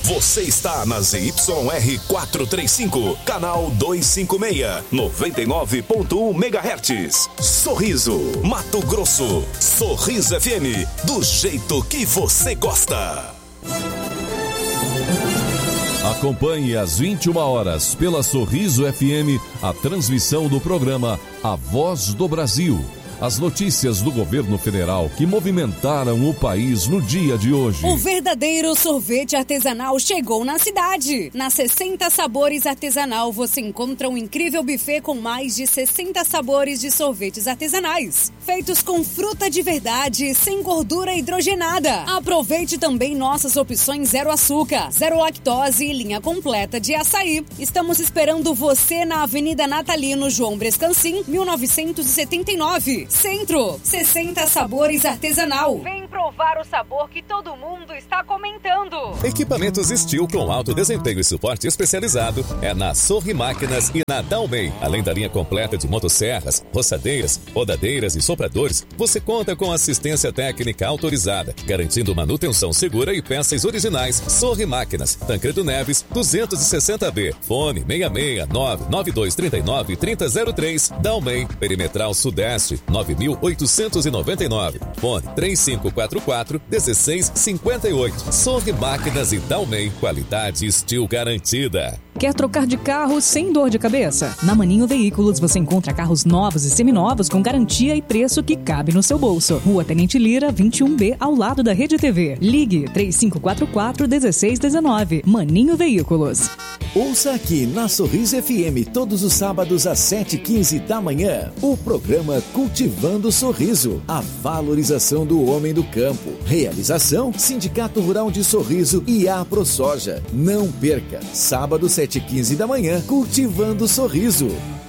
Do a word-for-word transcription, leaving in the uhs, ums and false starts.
Você está na Z Y R quatrocentos e trinta e cinco, canal duzentos e cinquenta e seis, noventa e nove ponto um megahertz. Sorriso, Mato Grosso. Sorriso F M, do jeito que você gosta. Acompanhe às vinte e uma horas pela Sorriso F M a transmissão do programa A Voz do Brasil. As notícias do governo federal que movimentaram o país no dia de hoje. O verdadeiro sorvete artesanal chegou na cidade. Na sessenta Sabores Artesanal você encontra um incrível buffet com mais de sessenta sabores de sorvetes artesanais, feitos com fruta de verdade, sem gordura hidrogenada. Aproveite também nossas opções zero açúcar, zero lactose e linha completa de açaí. Estamos esperando você na Avenida Natalino João Brescancin, mil novecentos e setenta e nove. Centro, sessenta Sabores Artesanal. Vem provar o sabor que todo mundo está comentando. Equipamentos Steel com alto desempenho e suporte especializado é na Sorri Máquinas e na Dalmei. Além da linha completa de motosserras, roçadeiras, rodadeiras e sopradores, você conta com assistência técnica autorizada, garantindo manutenção segura e peças originais. Sorri Máquinas, Tancredo Neves, duzentos e sessenta B. Fone seis seis nove nove dois três nove três zero zero três. Dalmei, Perimetral Sudeste, nove mil oitocentos e noventa e nove. Fone três cinco quatro quatro um seis cinco oito. Sorri Máquinas e Dalmei, qualidade Steel garantida. Quer trocar de carro sem dor de cabeça? Na Maninho Veículos você encontra carros novos e seminovos com garantia e preço que cabe no seu bolso. Rua Tenente Lira, vinte e um B, ao lado da Rede T V. Ligue três cinco quatro quatro um seis um nove. Maninho Veículos. Ouça aqui na Sorriso F M todos os sábados às sete e quinze da manhã o programa Cultivando o Sorriso, a valorização do homem do campo. Realização Sindicato Rural de Sorriso e a ProSoja. Não perca, sábado sete e quinze da manhã, Cultivando o Sorriso.